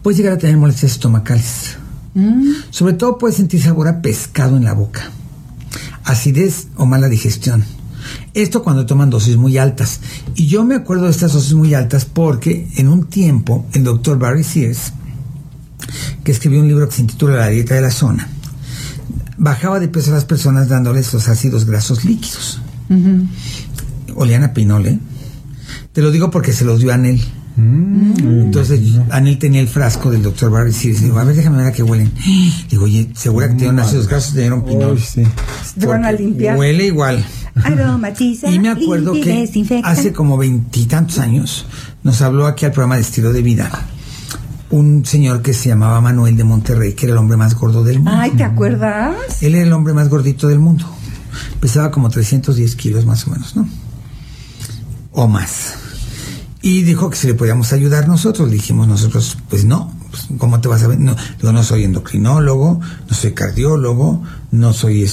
puedes llegar a tener molestias estomacales. Sobre todo puedes sentir sabor a pescado en la boca, acidez o mala digestión. Esto cuando toman dosis muy altas. Y yo me acuerdo de estas dosis muy altas porque en un tiempo el doctor Barry Sears, que escribió un libro que se intitula La dieta de la zona, bajaba de peso a las personas dándoles los ácidos grasos líquidos. Olían a pinole. Te lo digo porque se los dio a Anel. Entonces Anel tenía el frasco del doctor Barry Sears. Digo, a ver, déjame ver a qué huelen. Digo, oye, ¿segura que tienen ácidos grasos? Te dieron pinol. Sí. Te van a limpiar. Huele igual. Aromatiza. Y me acuerdo que hace como 20 y tantos años nos habló aquí al programa de Estilo de Vida un señor que se llamaba Manuel de Monterrey, que era el hombre más gordo del mundo. Ay, ¿te acuerdas? Él era el hombre más gordito del mundo. Pesaba como 310 kilos más o menos, ¿no? O más. Y dijo que si le podíamos ayudar nosotros. Le dijimos nosotros, pues no, pues, ¿cómo te vas a ver? No, digo, no soy endocrinólogo, no soy cardiólogo, no soy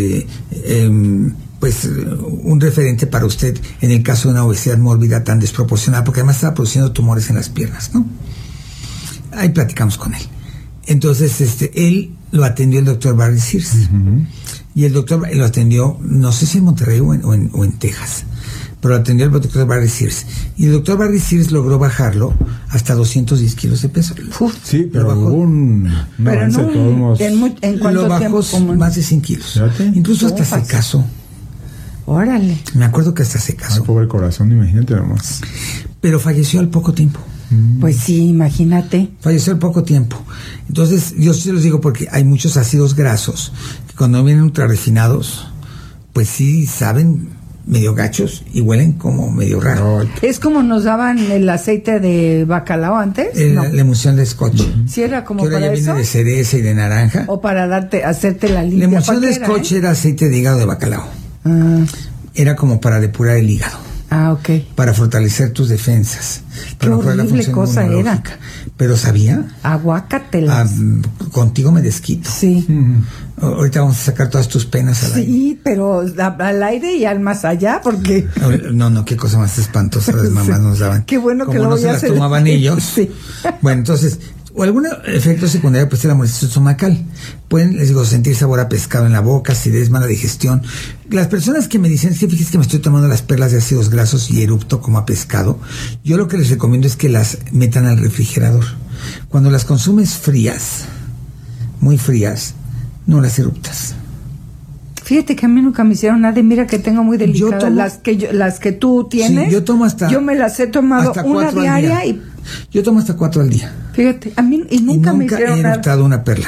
pues un referente para usted en el caso de una obesidad mórbida tan desproporcionada, porque además estaba produciendo tumores en las piernas, ¿no? Ahí platicamos con él. Entonces, él lo atendió el doctor Barry Sears. Y el doctor lo atendió, no sé si en Monterrey o en Texas, pero lo atendió el doctor Barry Sears. Y el doctor Barry Sears logró bajarlo hasta 210 kilos de peso. Sí, pero hubo un avance de todos modos. ¿En cuánto lo bajó tiempo? Más de 100 kilos. ¿Fíjate? Incluso hasta se casó. Órale. Me acuerdo que hasta se casó. Ay, pobre corazón, imagínate nomás. Pero falleció al poco tiempo. Pues sí, imagínate. Falleció al poco tiempo. Entonces, yo se los digo porque hay muchos ácidos grasos que cuando vienen ultra refinados, pues sí saben medio gachos y huelen como medio raro. Es como nos daban el aceite de bacalao antes. La emulsión de scotch. Sí, era como que ahora para ya eso. viene de cereza y de naranja. O para hacerte la limpia. La emulsión de scotch era aceite de hígado de bacalao. Era como para depurar el hígado. Ok. Para fortalecer tus defensas. Qué para mejorar la horrible función cosa inmunológica. era. Pero ¿sabía? Aguácatelas. Contigo me desquito. Sí. Ahorita vamos a sacar todas tus penas al aire. Sí, pero al aire y al más allá, porque... No, qué cosa más espantosa las mamás nos daban. Qué bueno que como lo no voy se a las hacer. tomaban ellos. Sí. Bueno, entonces, o algún efecto secundario pues de la molestia estomacal. Pueden, les digo, sentir sabor a pescado en la boca, acidez, mala digestión. Las personas que me dicen, sí, fíjese que me estoy tomando las perlas de ácidos grasos y erupto como a pescado, yo lo que les recomiendo es que las metan al refrigerador. Cuando las consumes frías, muy frías, no las eruptas. Fíjate que a mí nunca me hicieron nada y mira que tengo muy delicadas las que tú tienes. Sí, yo me las he tomado una diaria y yo tomo hasta 4 al día. Fíjate, a mí y nunca me hicieron he eruptado una perla.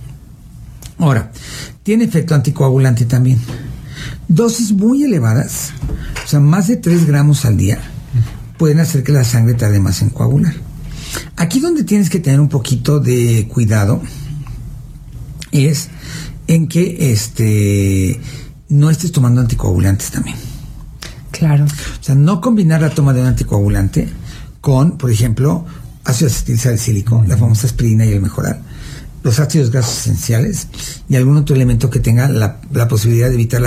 Ahora, tiene efecto anticoagulante también. Dosis muy elevadas, o sea, más de 3 gramos al día, pueden hacer que la sangre tarde más en coagular. Aquí donde tienes que tener un poquito de cuidado es en que no estés tomando anticoagulantes también. Claro. O sea, no combinar la toma de un anticoagulante con, por ejemplo, ácido acetil salicílico, la famosa aspirina y el Mejoral, los ácidos grasos esenciales y algún otro elemento que tenga la posibilidad de evitar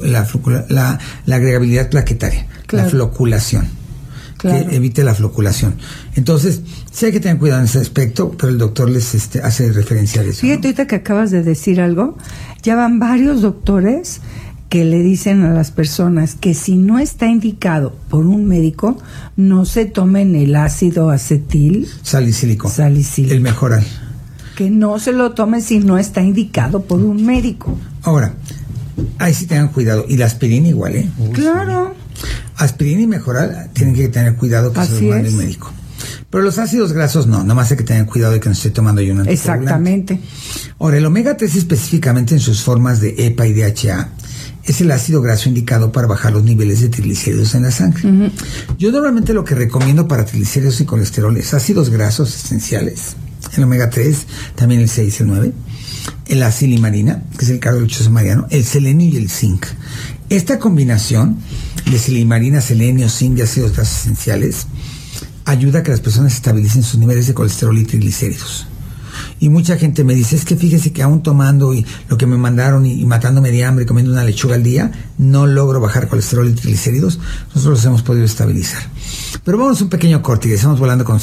la agregabilidad plaquetaria, claro. La floculación. Claro. Que evite la floculación. Entonces, sí hay que tener cuidado en ese aspecto, pero el doctor les hace referencia a eso. Fíjate, ahorita que acabas de decir algo, ya van varios doctores que le dicen a las personas que si no está indicado por un médico, no se tomen el ácido acetil salicílico. El Mejoral. Que no se lo tomen si no está indicado por un médico. Ahora, ahí sí tengan cuidado. Y la aspirina igual, ¿eh? Claro. Aspirina y Mejoral tienen que tener cuidado que se los mande el médico. Pero los ácidos grasos no, nomás hay que tener cuidado de que no esté tomando yo un anticoagulante. Exactamente. Ahora, el omega 3 específicamente en sus formas de EPA y DHA es el ácido graso indicado para bajar los niveles de triglicéridos en la sangre. Yo normalmente lo que recomiendo para triglicéridos y colesterol es ácidos grasos esenciales, el omega 3, también el 6 y el 9, la silimarina, que es el carbohidrato mariano, el selenio y el zinc. Esta combinación de silimarina, selenio, zinc y ácidos grasos esenciales ayuda a que las personas estabilicen sus niveles de colesterol y triglicéridos. Y mucha gente me dice, es que fíjese que aún tomando y lo que me mandaron y matándome de hambre, comiendo una lechuga al día, no logro bajar colesterol y triglicéridos. Nosotros los hemos podido estabilizar. Pero vamos a un pequeño corte y estamos volando con